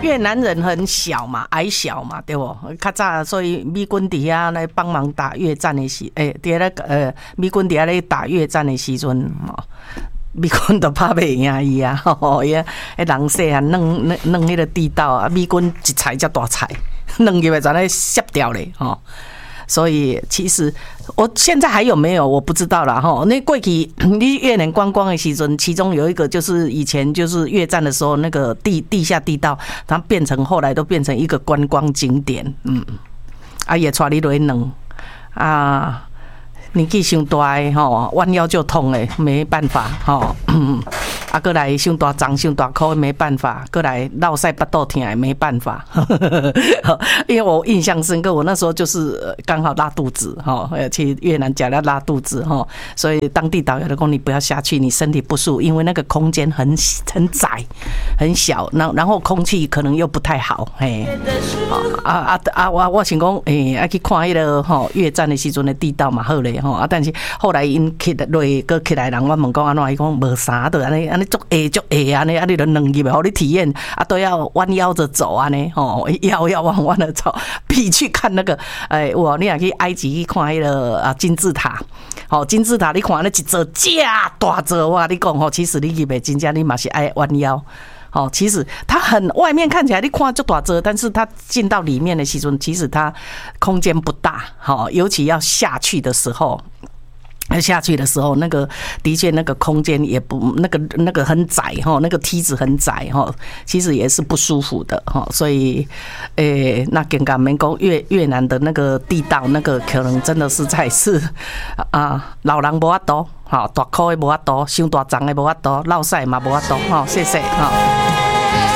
越南人很小嘛，矮小嘛，对不？较早所以美军底下来帮忙打越战的时，伫那个美军底下来打越战的时阵，美军都拍袂赢伊啊！吼，伊人细汉弄迄个地道啊，美军一踩才大踩，弄入来在那削掉咧，吼。所以其实我现在还有没有我不知道啦齁。那过去你越南观光的时阵，其中有一个就是以前就是越战的时候那个地下地道，它后来都变成一个观光景点，也带你落去弄啊。年纪伤大的吼，弯腰就痛诶，没办法吼。过来伤大张、伤大口没办法，过来落屎巴肚疼也没办法。因为我印象深刻，我那时候就是刚好拉肚子哈，去越南假要拉肚子哈，所以当地导游的说你不要下去，你身体不舒服，因为那个空间很窄很小，然后空气可能又不太好，嘿。我想讲去看迄个吼越战的时阵的地道嘛好咧吼，但是后来因起落个起来人，我问讲安怎，伊讲无啥的，安尼足下安尼，你就软入来，互你体验都要弯腰着走安尼吼，要弯弯的走，比去看那个你若去埃及去看迄个金字塔，金字塔你看那一座假大座，我跟你讲其实你入去真正你嘛是爱弯腰。其实它很外面看起来你看就大座，但是它进到里面的时候，其实它空间不大，尤其要下去的时候。那个的确那个空间也不那个很窄哈，那个梯子很窄哈，其实也是不舒服的哈，所以那更加免讲越南的那个地道那个可能真的是老人无法度，大块的无法度，伤大张的无法度，落屎嘛无法度哈，谢谢哈。